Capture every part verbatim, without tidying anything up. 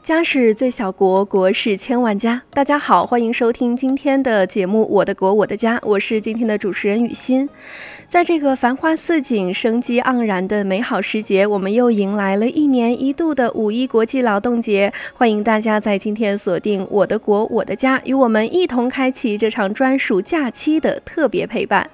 家是最小国，国是千万家。大家好，欢迎收听今天的节目《我的国我的家》，我是今天的主持人雨欣。在这个繁花似锦、生机盎然的美好时节，我们又迎来了一年一度的五一国际劳动节。欢迎大家在今天锁定《我的国我的家》，与我们一同开启这场专属假期的特别陪伴。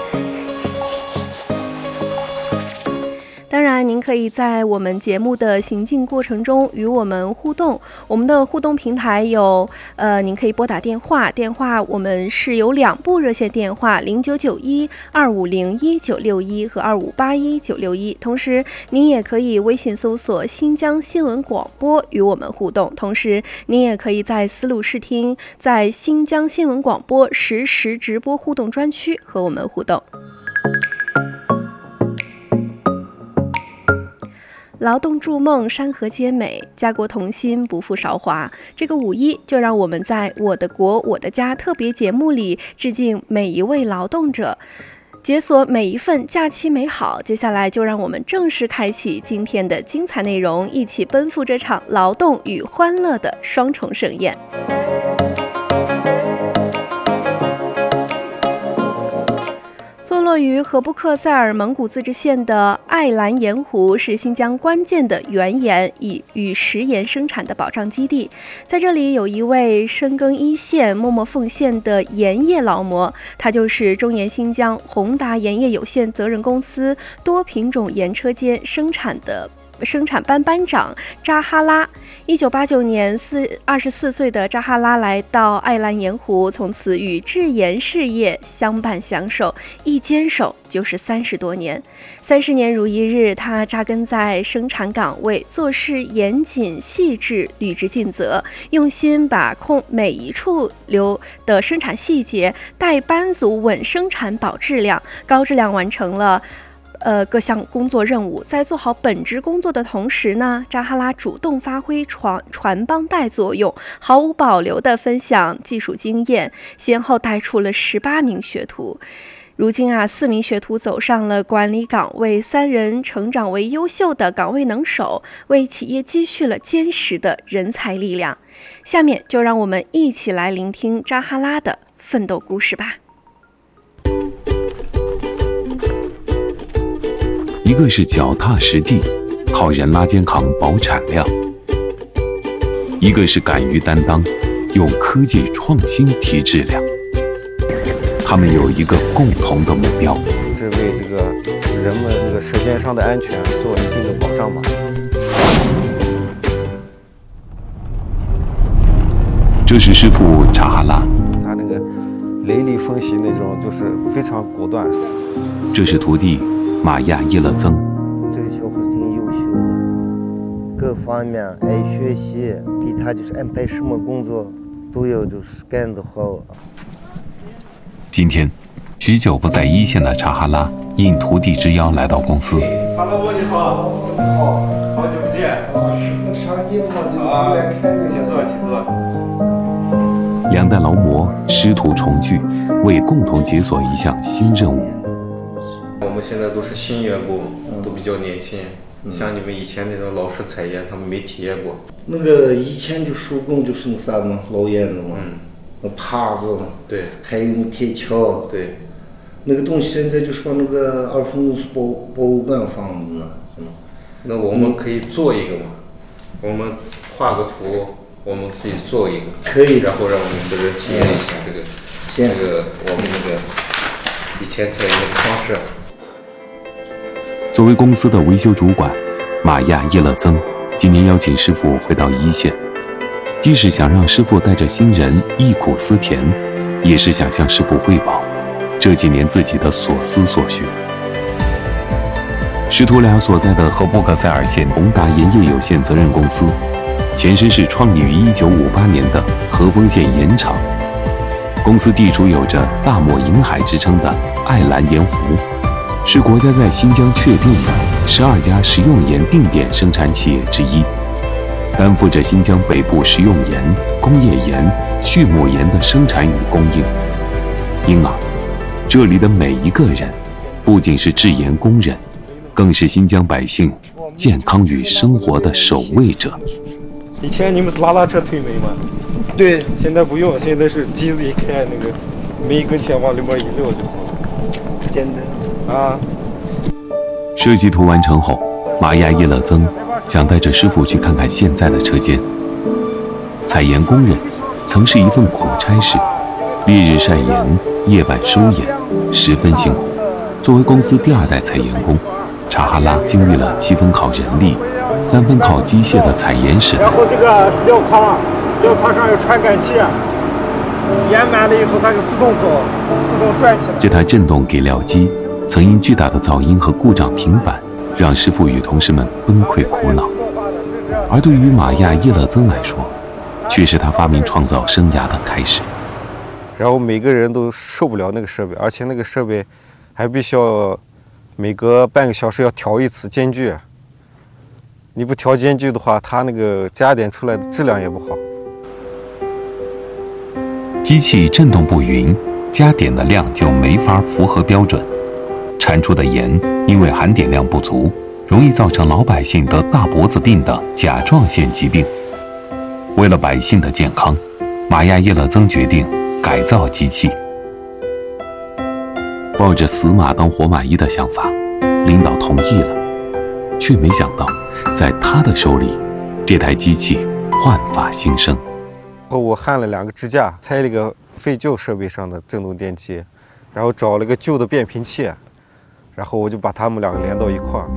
当然，您可以在我们节目的行进过程中与我们互动。我们的互动平台有，呃，您可以拨打电话，电话我们是有两部热线电话，零九九一二五零一九六一和二五八一九六一。同时，您也可以微信搜索新疆新闻广播与我们互动。同时，您也可以在思路视听，在新疆新闻广播实时直播互动专区和我们互动。劳动筑梦，山河皆美，家国同心，不负韶华。这个五一，就让我们在我的国我的家特别节目里致敬每一位劳动者，解锁每一份假期美好。接下来就让我们正式开启今天的精彩内容，一起奔赴这场劳动与欢乐的双重盛宴。坐落于禾布克塞尔蒙古自治县的艾兰盐湖是新疆关键的原盐以与食盐生产的保障基地。在这里有一位深耕一线、默默奉献的盐业劳模，他就是中盐新疆宏达盐业有限责任公司多品种盐车间生产的生产班班长扎哈拉。一九八九年，四二十四岁的扎哈拉来到艾兰盐湖，从此与制盐事业相伴相守，一坚守就是三十多年。三十年如一日，他扎根在生产岗位，做事严谨细致，履职尽责，用心把控每一处流的生产细节，带班组稳生产保质量，高质量完成了呃，各项工作任务。在做好本职工作的同时呢，扎哈拉主动发挥传传帮带作用，毫无保留地分享技术经验，先后带出了十八名学徒。如今啊，四名学徒走上了管理岗位，三人成长为优秀的岗位能手，为企业积蓄了坚实的人才力量。下面就让我们一起来聆听扎哈拉的奋斗故事吧。 一个是脚踏实地，靠人拉肩扛保产量；一个是敢于担当，用科技创新提质量。他们有一个共同的目标， 是为这个人们这个舌尖上的安全做一定的保障吧。 这是师傅扎哈拉， 他那个雷厉风行那种，就是非常果断。 这是徒弟玛亚伊勒曾， 这个小伙挺优秀的，各方面爱学习，给他就是安排什么工作都要就是干得好。 今天，许久不在一线的扎哈拉应徒弟之邀来到公司。 查老伯你好，你好，好久不见。 啊，师傅上节目就来看你。 请坐，请坐。 两代劳模师徒重聚，为共同解锁一项新任务。 我们现在都是新员工，都比较年轻。嗯、像你们以前那种老式采烟，他们没体验过。 那个以前就手工就是那啥嘛，烙烟的嘛，嗯，那耙子， 对， 还有那铁锹， 对， 那个东西现在就是把那个二分公司博博物馆放的。嗯， 那我们可以做一个嘛？我们画个图，我们自己做一个， 可以， 然后让我们的人体验一下这个，这个我们那个以前采烟的方式。 作为公司的维修主管，玛亚伊勒曾今年邀请师傅回到一线，既是想让师傅带着新人忆苦思甜，也是想向师傅汇报这几年自己的所思所学。师徒俩所在的禾布克塞尔县宏达盐业有限责任公司，前身是创立于一九五八年的和丰县盐场。公司地处有着大漠银海之称的艾兰盐湖，是国家在新疆确定的十二家食用盐定点生产企业之一，担负着新疆北部食用盐、工业盐、畜牧盐的生产与供应。因而，这里的每一个人，不仅是制盐工人，更是新疆百姓健康与生活的守卫者。 以前你们是拉拉车推煤吗？ 对， 现在不用，现在是机子一开，那个煤一根线往里面一撂就好。 简单啊。 设计图完成后，马亚叶勒曾想带着师傅去看看现在的车间。采盐工人曾是一份苦差事，烈日晒盐，夜半收盐，十分辛苦。作为公司第二代采盐工，查哈拉经历了七分靠人力，三分靠机械的采盐时代。 然后这个是料仓，料仓上有传感器，盐满了以后它就自动走，自动转起来。 这台震动给料机曾因巨大的噪音和故障频繁，让师傅与同事们崩溃苦恼。而对于马亚叶勒曾来说，却是他发明创造生涯的开始。 然后每个人都受不了那个设备，而且那个设备还必须要每隔半个小时要调一次间距。你不调间距的话，它那个加点出来的质量也不好。 机器震动不匀，加碘的量就没法符合标准，产出的盐因为含碘量不足，容易造成老百姓得大脖子病的甲状腺疾病。为了百姓的健康，马亚叶勒曾决定改造机器。抱着死马当活马医的想法，领导同意了，却没想到在他的手里，这台机器焕发新生。 后我焊了两个支架，拆了一个废旧设备上的振动电机，然后找了个旧的变频器，然后我就把它们两个连到一块儿。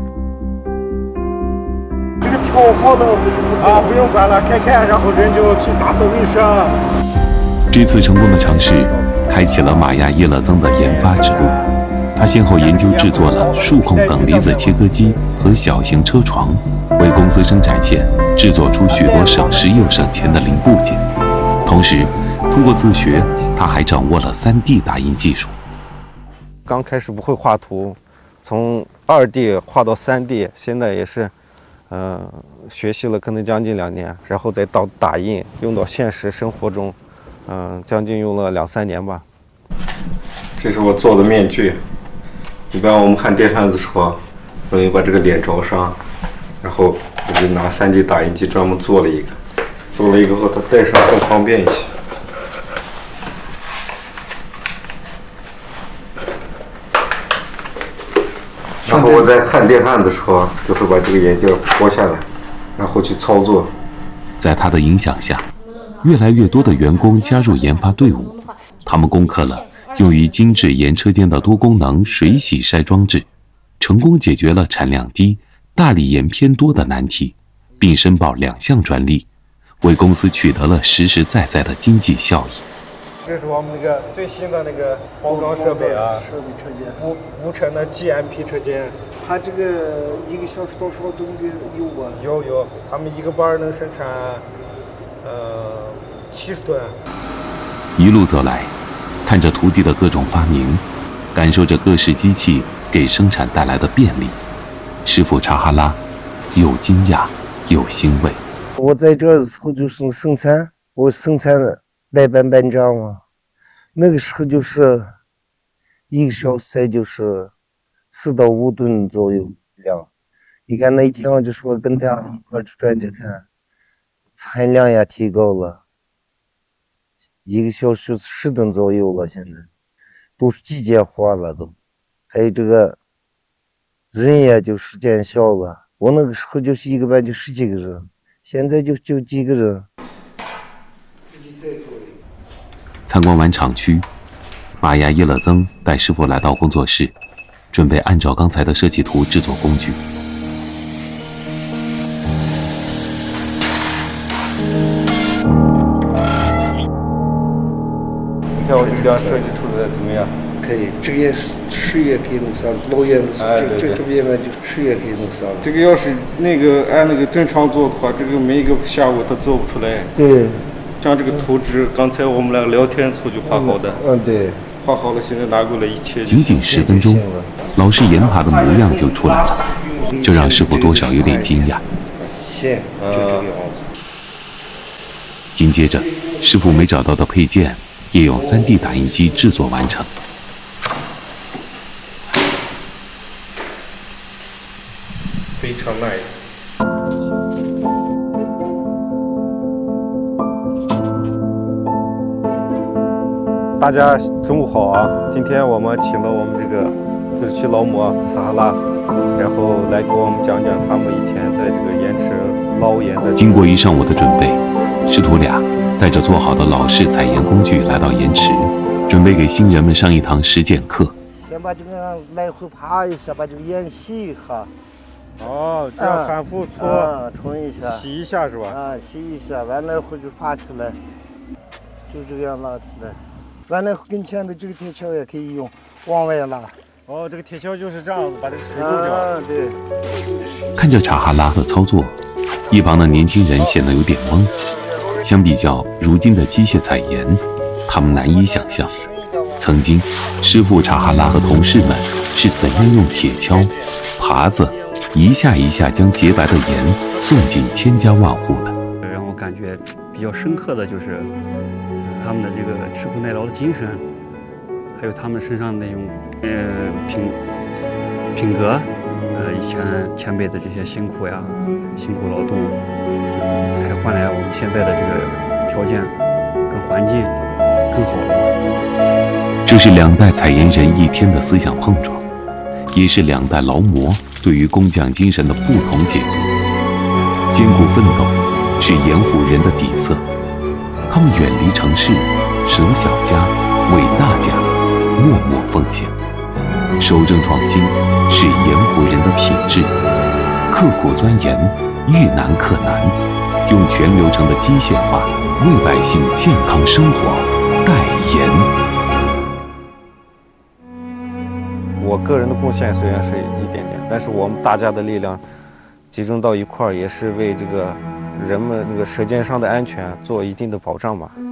这个调好了啊，不用管了，开开，然后人就去打扫卫生。 这次成功的尝试，开启了马亚叶勒曾的研发之路。他先后研究制作了数控等离子切割机和小型车床，为公司生产线制作出许多省时又省钱的零部件。同时，通过自学，他还掌握了 三 D 打印技术。 刚开始不会画图，从二 D 画到三 D， 现在也是，呃，学习了可能将近两年，然后再到打印，用到现实生活中，嗯、呃，将近用了两三年吧。 这是我做的面具，一般我们焊电焊的时候，容易把这个脸着伤，然后我就拿 三 D 打印机专门做了一个，做了一个后它戴上更方便一些。然后我在焊电焊的时候，就会把这个眼镜脱下来，然后去操作。 在他的影响下，越来越多的员工加入研发队伍，他们攻克了用于精致盐车间的多功能水洗筛装置，成功解决了产量低、大理盐偏多的难题，并申报两项专利，为公司取得了实实在在的经济效益。 这是我们那个最新的那个包装设备啊， 设备车间， 无无尘的 G M P 车间。 它这个一个小时多少吨的有啊？ 有有，他们一个班能生产，呃，七十吨。 一路走来，看着徒弟的各种发明，感受着各式机器给生产带来的便利，师傅查哈拉又惊讶又欣慰。 我在这儿的时候就是生产，我生产的代班班长嘛，那个时候就是一个小时就是四到五吨左右量。你看那一天我就说跟他一块去转着看，产量也提高了，一个小时十吨左右了，现在都是机械化了都，还有这个人也就时间小了。我那个时候就是一个班就十几个人，现在就就几个人。 参观完厂区，马亚叶勒曾带师傅来到工作室，准备按照刚才的设计图制作工具。 你看我这个样设计出的怎么样？ 可以，这个也是水也可以弄上，老远的时候， 哎这对对这这边嘛就水也可以弄上。 这个要是那个按那个正常做的话，这个每一个下午它做不出来。 对， 像这个图纸，刚才我们俩聊天的时候就画好的， 嗯对， 画好了，现在拿过来一切。 仅仅十分钟，老式盐爬的模样就出来了，这让师傅多少有点惊讶。 行，就这个样子。 紧接着，师傅没找到的配件也用 三 D 打印机制作完成。 非常 nice。 大家中午好啊！今天我们请了我们这个自治区劳模查哈拉，然后来给我们讲讲他们以前在这个盐池捞盐的。 经过一上午的准备，师徒俩带着做好的老式采盐工具来到盐池，准备给新人们上一堂实践课。 先把这个来回爬一下，把这个盐洗一下。 哦，这样反复搓， 啊，冲一下， 洗一下是吧？ 啊，洗一下，完了后就爬起来，就这个样拉起来。完了跟前的这个铁锹也可以用，往外拉。 哦，这个铁锹就是这样子，把这个水漏掉。 啊，对。 看着查哈拉的操作，一旁的年轻人显得有点懵。相比较如今的机械采盐，他们难以想象，曾经师傅查哈拉和同事们是怎样用铁锹、耙子一下一下将洁白的盐送进千家万户的。 让我感觉比较深刻的就是他们的这个吃苦耐劳的精神，还有他们身上那种呃品品格，呃以前前辈的这些辛苦呀、辛苦劳动，就才换来我们现在的这个条件跟环境更好了。 这是两代采盐人一天的思想碰撞，也是两代劳模对于工匠精神的不同解读。艰苦奋斗是盐湖人的底色，他们远离城市，舍小家为大家，默默奉献。守正创新是盐湖人的品质，刻苦钻研，遇难克难，用全流程的机械化为百姓健康生活代言。 我个人的贡献虽然是一点点，但是我们大家的力量集中到一块儿，也是为这个人们那个舌尖上的安全做一定的保障吧。